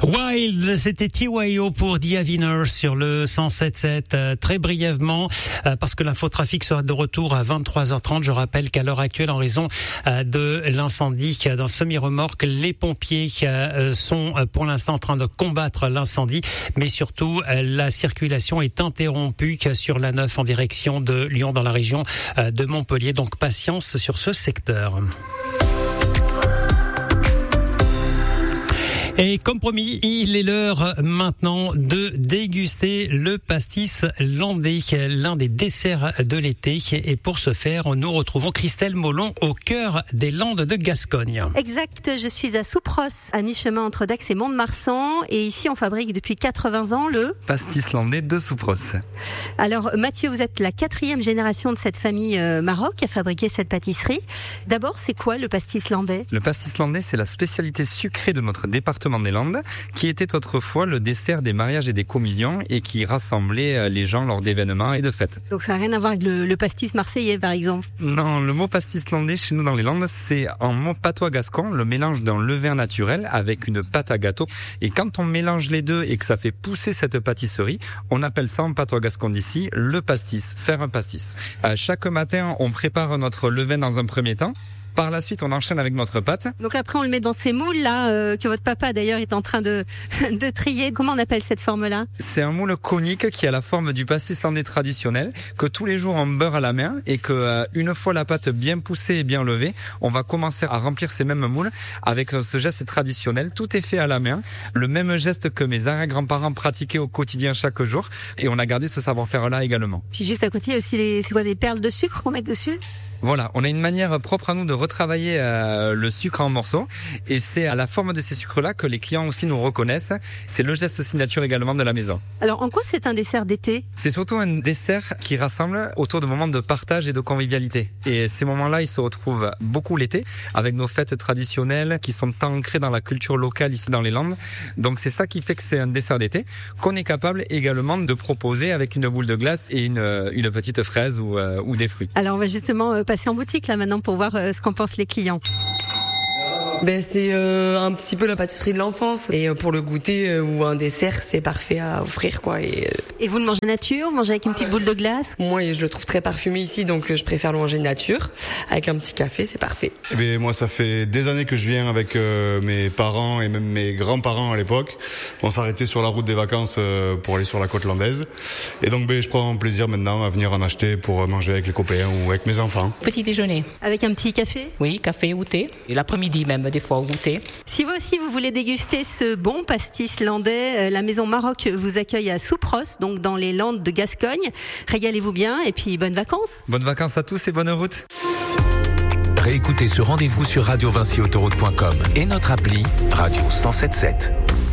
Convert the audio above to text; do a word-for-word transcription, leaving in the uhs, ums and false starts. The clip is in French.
Wild, c'était T Y O pour The Aveners sur le cent sept sept. Euh, très brièvement, euh, parce que l'infotrafic sera de retour à vingt-trois heures trente. Je rappelle qu'à l'heure actuelle, en raison euh, de l'incendie d'un semi-remorque, les pompiers euh, sont euh, pour l'instant en train de combattre l'incendie, mais surtout euh, la circulation est interrompue sur la neuf en direction de Lyon dans la région euh, de Montpellier. Donc patience sur ce secteur. Et comme promis, il est l'heure maintenant de déguster le pastis landais, l'un des desserts de l'été. Et pour ce faire, nous retrouvons Christelle Molon au cœur des Landes de Gascogne. Exact, je suis à Soupros, à mi-chemin entre Dax et Mont-de-Marsan. Et ici, on fabrique depuis quatre-vingts ans le pastis landais de Soupros. Alors Mathieu, vous êtes la quatrième génération de cette famille euh, Maroc à fabriquer cette pâtisserie. D'abord, c'est quoi le pastis landais ? Le pastis landais, c'est la spécialité sucrée de notre département des Landes, qui était autrefois le dessert des mariages et des communions et qui rassemblait les gens lors d'événements et de fêtes. Donc ça n'a rien à voir avec le, le pastis marseillais par exemple ? Non, le mot pastis landais chez nous dans les Landes, c'est en mot patois gascon, le mélange d'un levain naturel avec une pâte à gâteau. Et quand on mélange les deux et que ça fait pousser cette pâtisserie, on appelle ça en patois gascon d'ici le pastis, faire un pastis. À chaque matin, on prépare notre levain dans un premier temps. Par la suite, on enchaîne avec notre pâte. Donc après, on le met dans ces moules là euh, que votre papa d'ailleurs est en train de de trier. Comment on appelle cette forme-là ? C'est un moule conique qui a la forme du pastis landais traditionnel que tous les jours on beurre à la main et que euh, une fois la pâte bien poussée et bien levée, on va commencer à remplir ces mêmes moules avec euh, ce geste traditionnel. Tout est fait à la main, le même geste que mes arrière-grands-parents pratiquaient au quotidien chaque jour, et on a gardé ce savoir-faire-là également. Puis juste à côté, il y a aussi les c'est quoi des perles de sucre qu'on met dessus ? Voilà, on a une manière propre à nous de retravailler euh, le sucre en morceaux, et c'est à la forme de ces sucres-là que les clients aussi nous reconnaissent. C'est le geste signature également de la maison. Alors en quoi c'est un dessert d'été ? C'est surtout un dessert qui rassemble autour de moments de partage et de convivialité. Et ces moments-là, ils se retrouvent beaucoup l'été, avec nos fêtes traditionnelles qui sont ancrées dans la culture locale ici dans les Landes. Donc c'est ça qui fait que c'est un dessert d'été qu'on est capable également de proposer avec une boule de glace et une, une petite fraise ou, euh, ou des fruits. Alors on va justement euh, passer en boutique là maintenant pour voir euh, ce qu'en pensent les clients. Ben c'est euh, un petit peu la pâtisserie de l'enfance, et euh, pour le goûter euh, ou un dessert, c'est parfait à offrir quoi. Et, euh, et vous le mangez nature, vous mangez avec une petite boule de glace ? Moi, je le trouve très parfumé ici, donc euh, je préfère le manger nature avec un petit café, c'est parfait. Eh bien, moi, ça fait des années que je viens avec euh, mes parents et même mes grands-parents à l'époque. On s'arrêtait sur la route des vacances euh, pour aller sur la côte landaise, et donc ben je prends plaisir maintenant à venir en acheter pour manger avec les copains ou avec mes enfants. Petit déjeuner. Avec un petit café ? Oui, café ou thé. Et l'après-midi même, des fois, ou thé. Si vous aussi vous voulez déguster ce bon pastis landais, la maison Maroc vous accueille à Soupros, donc dans les Landes de Gascogne. Régalez-vous bien et puis bonnes vacances. Bonnes vacances à tous et bonne route. Réécoutez ce rendez-vous sur radio vinci autoroute point com et notre appli Radio cent sept sept.